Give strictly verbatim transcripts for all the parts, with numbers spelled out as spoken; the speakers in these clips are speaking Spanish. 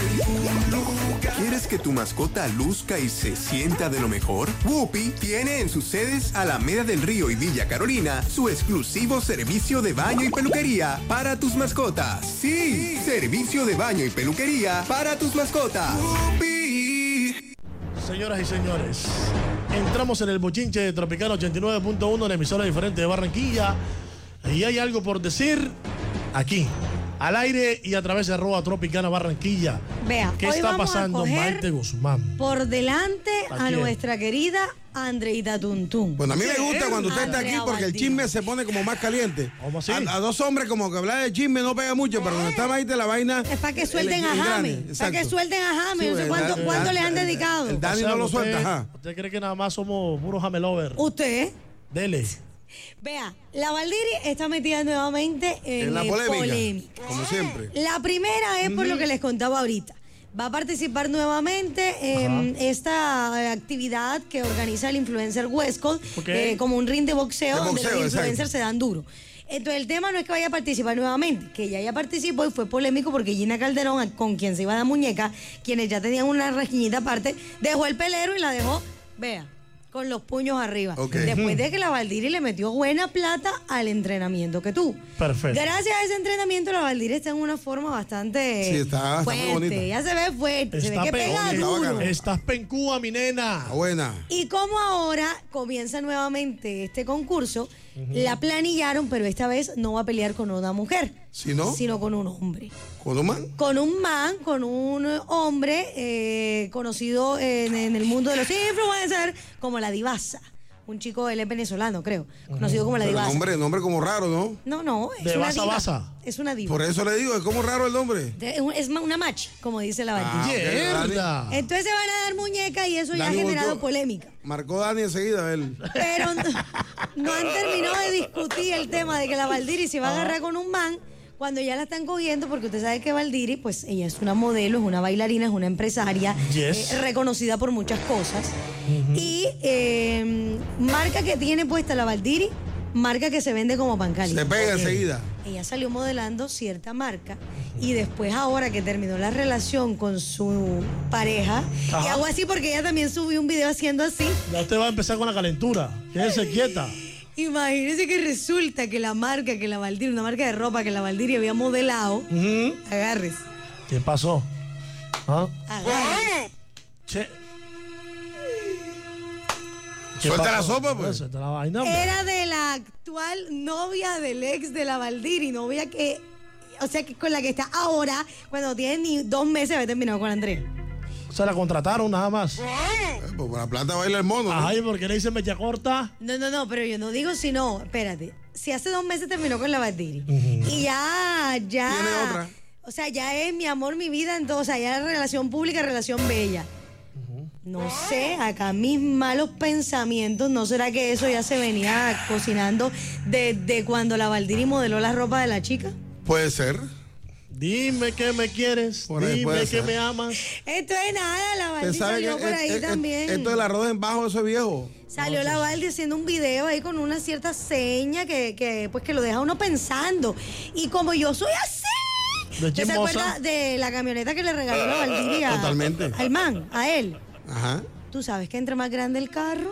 algún lugar. ¿Quieres que tu mascota luzca y se sienta de lo mejor? Whoopi tiene en sus sedes Alameda del Río y Villa Carolina su exclusivo servicio de baño y peluquería para tus mascotas. Sí, servicio de baño y peluquería para tus mascotas. Whoopi. Señoras y señores, entramos en el bochinche de Tropicana ochenta y nueve punto uno, la emisora diferente de Barranquilla. Y hay algo por decir aquí, al aire y a través de arroba Tropicana Barranquilla. Vea, ¿qué hoy está vamos pasando, a coger Maite Guzmán? Por delante ¿A a quién? nuestra querida Andreita Tuntún. Bueno, a mí me gusta cuando usted está aquí Andrea porque el Valdivia. chisme se pone como más caliente. ¿Cómo así? A, a dos hombres como que hablar de chisme no pega mucho, pero cuando está Maite la vaina... Es para que suelten a el- el Jame. grande, Para que exacto. suelten a Jame. Sí, no sé el- cuánto, el- cuánto el- le han el- dedicado. el- Dani no lo usted- suelta, ajá. ¿Usted cree que nada más somos puros jamelovers? Usted, Dele. vea, la Valdiri está metida nuevamente en, En la eh, polémica, polémica. como siempre. La primera es por lo que les contaba ahorita. Va a participar nuevamente en esta eh, actividad que organiza el influencer Westcott, Ok. eh, como un ring de boxeo, De donde boxeo, los influencers exacto. se dan duro. Entonces el tema no es que vaya a participar nuevamente, que ella ya participó y fue polémico porque Gina Calderón, con quien se iba a dar muñeca, quienes ya tenían una rasquiñita aparte, dejó el pelero y la dejó, vea, con los puños arriba. Ok. Después de que la Valdiri le metió buena plata al entrenamiento que tuvo. Perfecto. Gracias a ese entrenamiento, la Valdiri está en una forma bastante Sí, está- está muy fuerte. bonita. Ya se ve fuerte, se ve Está que pe- pega oye, duro. bacana. Estás pencúa, mi nena. Ah, buena. Y como ahora comienza nuevamente este concurso, la planillaron, pero esta vez no va a pelear con una mujer, ¿Si no? sino con un hombre. ¿Con un man? Con un man, con un hombre eh, conocido en, en el mundo de los influencers como la Divasa. Un chico, él es venezolano, creo, conocido como la Pero Divasa. nombre, nombre como raro, ¿no? No, no, es De una Basa diva. Basa. Es una diva. Por eso le digo, es como raro el nombre. De- es un- es ma- una match, como dice la Ah, Valdiri. ok, Mierda. Entonces se van a dar muñeca y eso ya ha Dani generado volteó- polémica. Marcó Dani enseguida él. Pero no, no han terminado de discutir el tema de que la Valdiri se va a agarrar con un man cuando ya la están cogiendo, porque usted sabe que Valdiri, pues ella es una modelo, es una bailarina, es una empresaria, Yes. eh, reconocida por muchas cosas. Y eh, marca que tiene puesta la Valdiri, marca que se vende como pan caliente. Se pega enseguida. Ella salió modelando cierta marca y después ahora que terminó la relación con su pareja, Ajá. y hago así porque ella también subió un video haciendo así. Ya usted va a empezar con la calentura. Quédese quieta. Imagínense que resulta que la marca que la Valdiri, una marca de ropa que la Valdiri había modelado, Ujú. agárrese, ¿Qué pasó? ¿Ah? agárrese. Che. ¿Qué Suelta la pasó? sopa, pues. Suelta la vaina, hombre. Era de la actual novia del ex de la Valdiri, novia que, o sea, que con la que está ahora, cuando tiene ni dos meses había terminado con Andrea. Se la contrataron nada más. Eh, pues por la plata baila el mono, ¿no? Ay, ¿por qué le dicen mecha corta? No, no, no, pero yo no digo si no, espérate. Si hace dos meses terminó con la Valdiri y ya, ya. Tiene otra. O sea, ya es mi amor, mi vida, entonces, o sea, ya es relación pública, relación bella. No sé, acá mis malos pensamientos, ¿no será que eso ya se venía cocinando desde cuando la Valdiri modeló la ropa de la chica? Puede ser. Dime que me quieres, Por ahí dime puede que ser. me amas. Esto es nada, la Usted Valdiri sabe que salió por ahí eh, eh, también. esto del arroz en bajo, eso es viejo. Salió la Valdi haciendo un video ahí con una cierta seña que, que pues que lo deja uno pensando. Y como yo soy así. De ¿Usted se chismosa. acuerda de la camioneta que le regaló la Valdiri a- Totalmente. al man, a él? Ajá. Tú sabes que entre más grande el carro.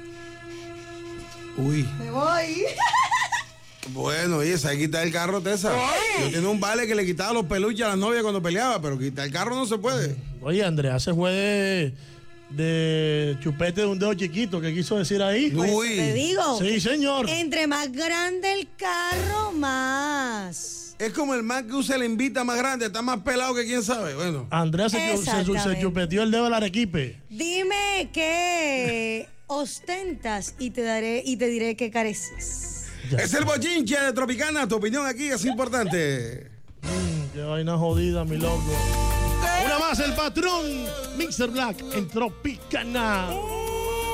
Uy. Me voy. Bueno, oye, se hay que quitar el carro, Tessa. Yo tenía un vale que le quitaba los peluches a la novia cuando peleaba, pero quitar el carro no se puede. Oye, Andrea se fue de, de chupete de un dedo chiquito. ¿Qué quiso decir ahí? No. Pues, Uy. te digo. Sí, señor. Entre más grande el carro, más. Es como el man que usa la invita más grande, está más pelado que quién sabe. Bueno, Andrea se, chu- se, se Exactamente. chupeteó el dedo del arequipe. Dime qué ostentas y te daré y te diré que careces. Ya. es el bochinche de Tropicana. Tu opinión aquí es importante. Mm, qué vaina jodida, mi loco. Una más, el patrón Mixer Black en Tropicana.